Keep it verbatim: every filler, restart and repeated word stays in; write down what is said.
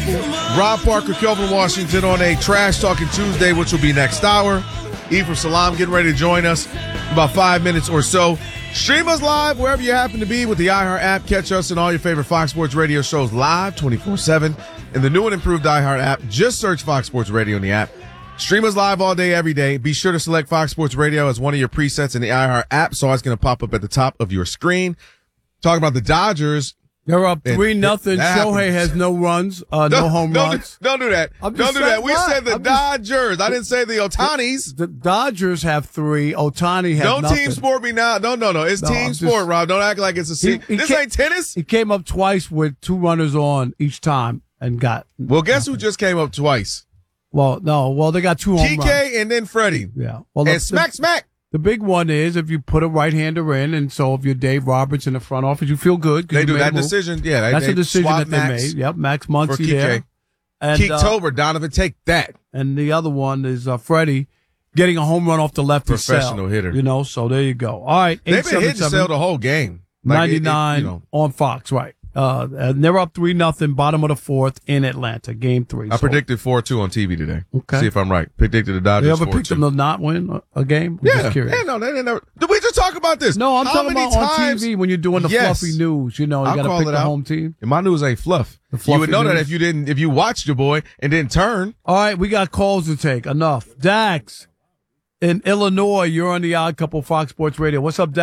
Rob Parker, Kelvin Washington on a Trash Talking Tuesday, which will be next hour. Ephraim Salam getting ready to join us in about five minutes or so. Stream us live wherever you happen to be with the iHeart app. Catch us and all your favorite Fox Sports Radio shows live twenty-four seven in the new and improved iHeart app. Just search Fox Sports Radio in the app. Stream us live all day, every day. Be sure to select Fox Sports Radio as one of your presets in the iHeart app, so it's going to pop up at the top of your screen. Talking about the Dodgers. They're up three nothing. Shohei has no runs, uh, no don't, home don't, runs. Don't do that. I'm Don't do saying, that. We what? said the I'm just, Dodgers. I didn't say the Otanis. The Dodgers have three. Otani has Don't nothing. team sport me now. No, no, no. It's No, team I'm sport, just- Rob. Don't act like it's a se- He- he This can't- ain't tennis. He came up twice with two runners on each time and got. Well, guess who just came up twice? Well, no. Well, they got two home T runs. K and then Freddie. Yeah. Well, the, And smack, the, smack. the big one is if you put a right-hander in, and so if you're Dave Roberts in the front office, you feel good. 'cause They you do made a that move. decision. Yeah, they, That's they a decision swap that they Max made. Yep, Max for Muncy there. Kike. And, uh, Keektober, Donovan, take that. and the other one is uh, Freddie getting a home run off the lefty Professional cell, hitter. You know, so there you go. All right, They've been hitting Sale the whole game. Like, it- it, ninety-nine you know, on Fox, right. Uh, and they're up three nothing, bottom of the fourth in Atlanta, game three. I So, predicted four two on T V today. Okay. See if I'm right. Predicted the Dodgers You ever four picked two. them to not win a, a game? I'm Yeah, just curious. yeah, no, they didn't never. Did we just talk about this? No, I'm How talking many about times, on T V when you're doing the Yes. fluffy news. You know, you I'll got to call pick it the out. home team. And my news ain't fluff. The You fluffy would know that news. if you didn't, if you watched your boy and didn't turn. All right, we got calls to take. Enough. Dax in Illinois, you're on the Odd Couple Fox Sports Radio. What's up, Dax?